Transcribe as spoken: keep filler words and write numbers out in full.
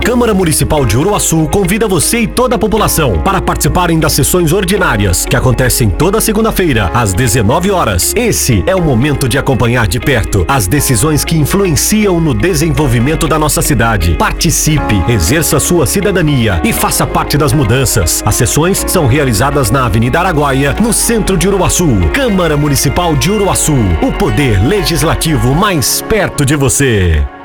Câmara Municipal de Uruaçu convida você e toda a população para participarem das sessões ordinárias, que acontecem toda segunda-feira, às dezenove horas. Esse é o momento de acompanhar de perto as decisões que influenciam no desenvolvimento da nossa cidade. Participe, exerça sua cidadania e faça parte das mudanças. As sessões são realizadas na Avenida Araguaia, no centro de Uruaçu. Câmara Municipal de Uruaçu, o poder legislativo mais perto de você.